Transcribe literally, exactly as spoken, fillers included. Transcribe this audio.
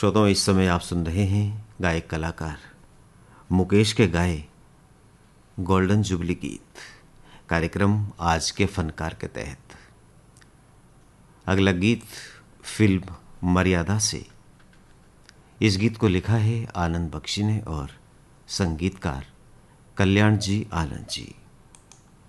श्रोताओं, इस समय आप सुन रहे हैं गायक कलाकार मुकेश के गाए गोल्डन जुबली गीत, कार्यक्रम आज के फनकार के तहत। अगला गीत फिल्म मर्यादा से। इस गीत को लिखा है आनंद बख्शी ने और संगीतकार कल्याण जी आनंद जी।